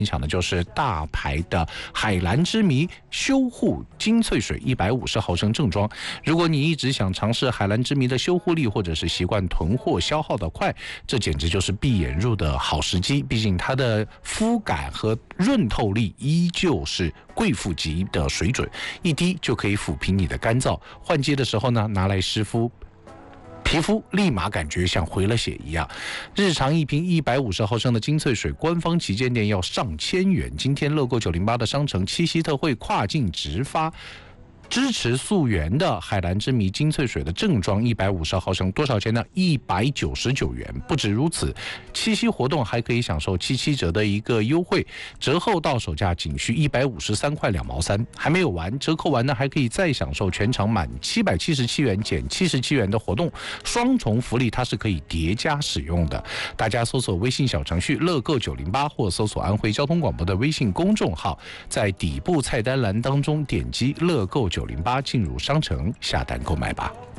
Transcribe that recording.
享的就是大牌的海蓝之谜修护精粹水150毫升正装。如果你一直想尝试海蓝之谜的修护力，或者是习惯囤货消耗的快，这简直就是闭眼入的好时机。毕竟它的肤感和润透力依旧是贵妇级的水准，一滴就可以抚平你的干燥。换季的时候呢，拿来湿敷，皮肤立马感觉像回了血一样。日常一瓶150毫升的精粹水，官方旗舰店要上千元。今天乐购908的商城七夕特惠跨境直发，支持溯源的海蓝之谜精粹水的正装150毫升，多少钱呢？199元。不止如此，七夕活动还可以享受77折的一个优惠，折后到手价仅需153块2毛3。还没有完，折扣完呢还可以再享受全场满777元减77元的活动，双重福利，它是可以叠加使用的。大家搜索微信小程序乐购908，或搜索安徽交通广播的微信公众号，在底部菜单栏当中点击乐购908进入商城下单购买吧。